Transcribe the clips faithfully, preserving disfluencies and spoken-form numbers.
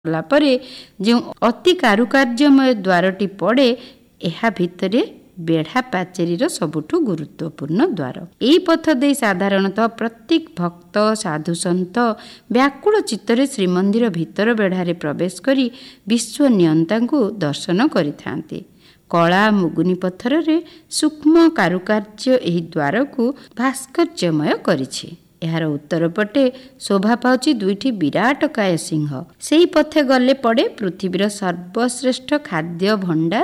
ପରେ ଯେଉଁ ଅତି କାରୁକାର୍ଯ୍ୟମୟ ଦ୍ୱାରଟି ପଡ଼େ, ଏହା ଭିତରେ ବେଢ଼ା ପାଚେରୀର ସବୁଠୁ ଗୁରୁତ୍ୱପୂର୍ଣ୍ଣ ଦ୍ୱାର। ଏହି ପଥ ଦେଇ ସାଧାରଣତଃ ପ୍ରତ୍ୟେକ ଭକ୍ତ ସାଧୁସନ୍ଥ ବ୍ୟାକୁଳ ଚିତ୍ତରେ ଶ୍ରୀମନ୍ଦିର ଭିତର ବେଢ଼ାରେ ପ୍ରବେଶ କରି ବିଶ୍ୱ ନିୟନ୍ତାଙ୍କୁ ଦର୍ଶନ କରିଥାନ୍ତି। କଳା ମୁଗୁନି ପଥରରେ ସୂକ୍ଷ୍ମ କାରୁକାର୍ଯ୍ୟ ଏହି ଦ୍ୱାରକୁ ଭାସ୍କର୍ଯ୍ୟମୟ କରିଛି। ଏହାର ଉତ୍ତର ପଟେ ଶୋଭା ପାଉଛି ଦୁଇଟି ବିରାଟକାୟ ସିଂହ। ସେହି ପଥେ ଗଲେ ପଡ଼େ ପୃଥିବୀର ସର୍ବଶ୍ରେଷ୍ଠ ଖାଦ୍ୟ ଭଣ୍ଡାର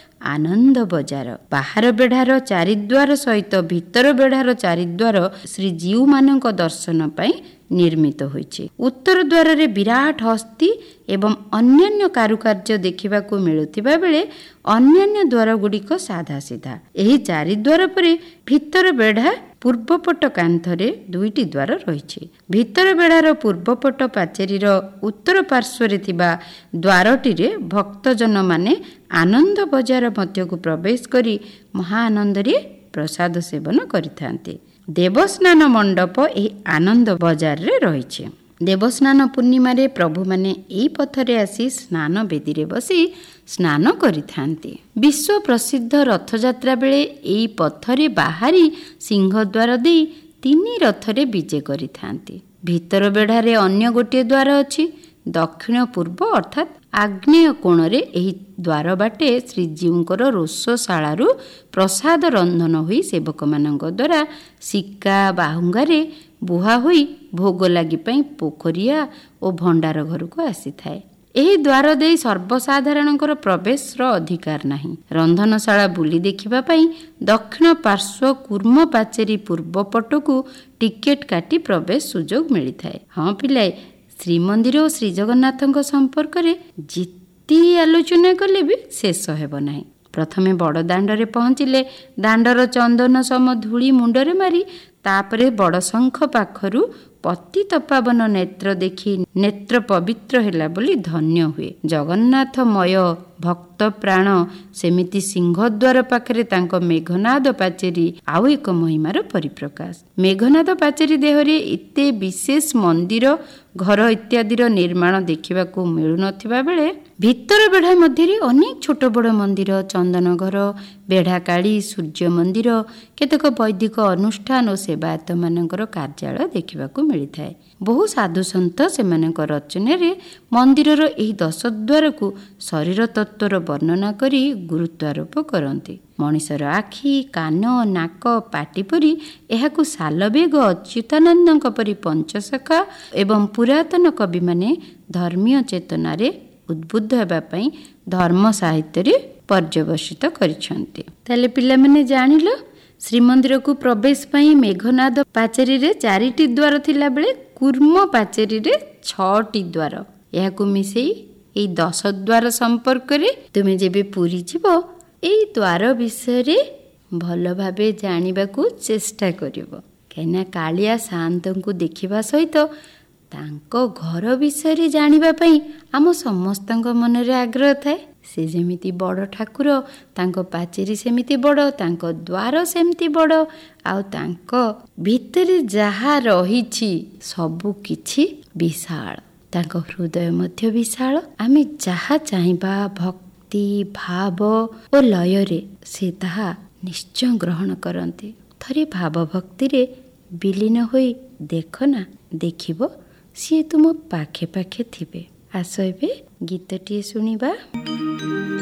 ଆନନ୍ଦ ବଜାର। ବାହାର ବେଢ଼ାର ଚାରିଦ୍ୱାର ସହିତ ଭିତର ବେଢ଼ାର ଚାରିଦ୍ୱାର ଶ୍ରୀଜୀଉମାନଙ୍କ ଦର୍ଶନ ପାଇଁ ନିର୍ମିତ ହୋଇଛି। ଉତ୍ତର ଦ୍ୱାରରେ ବିରାଟ ହସ୍ତୀ ଏବଂ ଅନ୍ୟାନ୍ୟ କାରୁକାର୍ଯ୍ୟ ଦେଖିବାକୁ ମିଳୁଥିବା ବେଳେ ଅନ୍ୟାନ୍ୟ ଦ୍ୱାର ଗୁଡ଼ିକ ସାଧା ସିଧା। ଏହି ଚାରିଦ୍ୱାର ପରେ ଭିତର ବେଢ଼ା ପୂର୍ବପଟ କାନ୍ଥରେ ଦୁଇଟି ଦ୍ୱାର ରହିଛି। ଭିତର ବେଢ଼ାର ପୂର୍ବପଟ ପାଚେରୀର ଉତ୍ତର ପାର୍ଶ୍ୱରେ ଥିବା ଦ୍ୱାରଟିରେ ଭକ୍ତଜନମାନେ ଆନନ୍ଦ ବଜାର ମଧ୍ୟକୁ ପ୍ରବେଶ କରି ମହା ଆନନ୍ଦରେ ପ୍ରସାଦ ସେବନ କରିଥାନ୍ତି। ଦେବସ୍ନାନ ମଣ୍ଡପ ଏହି ଆନନ୍ଦ ବଜାରରେ ରହିଛି। ଦେବସ୍ନାନ ପୂର୍ଣ୍ଣିମାରେ ପ୍ରଭୁମାନେ ଏହି ପଥରେ ଆସି ସ୍ନାନ ବେଦୀରେ ବସି ସ୍ନାନ କରିଥାନ୍ତି। ବିଶ୍ୱ ପ୍ରସିଦ୍ଧ ରଥଯାତ୍ରା ବେଳେ ଏହି ପଥରେ ବାହାରି ସିଂହଦ୍ୱାର ଦେଇ ତିନି ରଥରେ ବିଜେ କରିଥାନ୍ତି। ଭିତର ବେଢ଼ାରେ ଅନ୍ୟ ଗୋଟିଏ ଦ୍ୱାର ଅଛି। ଦକ୍ଷିଣ ପୂର୍ବ ଅର୍ଥାତ୍ ଆଗ୍ନେୟ କୋଣରେ ଏହି ଦ୍ୱାର ବାଟେ ଶ୍ରୀଜୀଉଙ୍କର ରୋଷଶାଳାରୁ ପ୍ରସାଦ ରନ୍ଧନ ହୋଇ ସେବକମାନଙ୍କ ଦ୍ୱାରା ଶିକା ବାହୁଙ୍ଗାରେ ବୁହା ହୋଇ ଭୋଗ ଲାଗି ପାଇଁ ପୋଖରିଆ ଓ ଭଣ୍ଡାର ଘରକୁ ଆସିଥାଏ। ଏହି ଦ୍ୱାର ଦେଇ ସର୍ବସାଧାରଣଙ୍କର ପ୍ରବେଶର ଅଧିକାର ନାହିଁ। ରନ୍ଧନଶାଳା ବୁଲି ଦେଖିବା ପାଇଁ ଦକ୍ଷିଣ ପାର୍ଶ୍ୱ କୁର୍ମ ପାଚେରୀ ପୂର୍ବ ପଟକୁ ଟିକେଟ କାଟି ପ୍ରବେଶ ସୁଯୋଗ ମିଳିଥାଏ। ହଁ ପିଲାଏ, ଶ୍ରୀମନ୍ଦିର ଓ ଶ୍ରୀଜଗନ୍ନାଥଙ୍କ ସମ୍ପର୍କରେ ଯେତେ ଆଲୋଚନା କଲେ ବି ଶେଷ ହେବ ନାହିଁ। ପ୍ରଥମେ ବଡ଼ ଦାଣ୍ଡରେ ପହଞ୍ଚିଲେ ଦାଣ୍ଡର ଚନ୍ଦନ ସମ ଧୂଳି ମୁଣ୍ଡରେ ମାରି ତାପରେ ବଡ଼ ଶଙ୍ଖ ପାଖରୁ ପତିତପାବନ ନେତ୍ର ଦେଖି ନେତ୍ର ପବିତ୍ର ହେଲା ବୋଲି ଧନ୍ୟ ହୁଏ। ଜଗନ୍ନାଥମୟ ଭକ୍ତ ପ୍ରାଣ ସେମିତି ସିଂହଦ୍ୱାର ପାଖରେ ତାଙ୍କ ମେଘନାଦ ପାଚେରୀ ଆଉ ଏକ ମହିମାର ପରିପ୍ରକାଶ। ମେଘନାଦ ପାଚେରୀ ଦେହରେ ଏତେ ବିଶେଷ ମନ୍ଦିର ଘର ଇତ୍ୟାଦିର ନିର୍ମାଣ ଦେଖିବାକୁ ମିଳୁନଥିବା ବେଳେ ଭିତର ବେଢ଼ା ମଧ୍ୟରେ ଅନେକ ଛୋଟ ବଡ଼ ମନ୍ଦିର, ଚନ୍ଦନ ଘର, ବେଢ଼ାକାଳୀ, ସୂର୍ଯ୍ୟ ମନ୍ଦିର, କେତେକ ବୈଦିକ ଅନୁଷ୍ଠାନ ଓ ସେବାୟତ ମାନଙ୍କର କାର୍ଯ୍ୟାଳୟ ଦେଖିବାକୁ ମିଳିଥାଏ। ବହୁ ସାଧୁସନ୍ଥ ସେମାନଙ୍କ ରଚନାରେ ମନ୍ଦିରର ଏହି ଦଶଦ୍ୱାରକୁ ଶରୀର ତତ୍ତ୍ୱର ବର୍ଣ୍ଣନା କରି ଗୁରୁତ୍ୱାରୋପ କରନ୍ତି। ମଣିଷର ଆଖି, କାନ, ନାକ, ପାଟି ପରି ଏହାକୁ ଶାଲବେଗ, ଅଚ୍ୟୁତାନନ୍ଦଙ୍କ ପରି ପଞ୍ଚସଖା ଏବଂ ପୁରାତନ କବିମାନେ ଧର୍ମୀୟ ଚେତନାରେ ଉଦ୍ବୁଦ୍ଧ ହେବା ପାଇଁ ଧର୍ମ ସାହିତ୍ୟରେ ପର୍ଯ୍ୟବସିତ କରିଛନ୍ତି। ତାହେଲେ ପିଲାମାନେ ଜାଣିଲ, ଶ୍ରୀମନ୍ଦିରକୁ ପ୍ରବେଶ ପାଇଁ ମେଘନାଦ ପାଚେରୀରେ ଚାରିଟି ଦ୍ୱାର ଥିଲାବେଳେ କୁର୍ମ ପାଚେରୀରେ ଛଅଟି ଦ୍ୱାର। ଏହାକୁ ମିଶେଇ ଏଇ ଦଶ ଦ୍ୱାର ସମ୍ପର୍କରେ ତୁମେ ଯେବେ ପୁରୀ ଯିବ ଏଇ ଦ୍ୱାର ବିଷୟରେ ଭଲ ଭାବେ ଜାଣିବାକୁ ଚେଷ୍ଟା କରିବ। କାହିଁକିନା କାଳିଆ ସାଆନ୍ତଙ୍କୁ ଦେଖିବା ସହିତ ତାଙ୍କ ଘର ବିଷୟରେ ଜାଣିବା ପାଇଁ ଆମ ସମସ୍ତଙ୍କ ମନରେ ଆଗ୍ରହ ଥାଏ। ସେ ଯେମିତି ବଡ଼ ଠାକୁର, ତାଙ୍କ ପାଚେରୀ ସେମିତି ବଡ଼, ତାଙ୍କ ଦ୍ୱାର ସେମିତି ବଡ଼, ଆଉ ତାଙ୍କ ଭିତରେ ଯାହା ରହିଛି ସବୁ କିଛି ବିଶାଳ। ତାଙ୍କ ହୃଦୟ ମଧ୍ୟ ବିଶାଳ। ଆମେ ଯାହା ଚାହିଁବା ଭକ୍ତି ଭାବ ଓ ଲୟରେ ସେ ତାହା ନିଶ୍ଚୟ ଗ୍ରହଣ କରନ୍ତି। ଥରେ ଭାବ ଭକ୍ତିରେ ବିଲୀନ ହୋଇ ଦେଖ ନା, ଦେଖିବ ସିଏ ତୁମ ପାଖେ ପାଖେ ଥିବେ। ଆସ ଏବେ ଗୀତଟିଏ ଶୁଣିବା।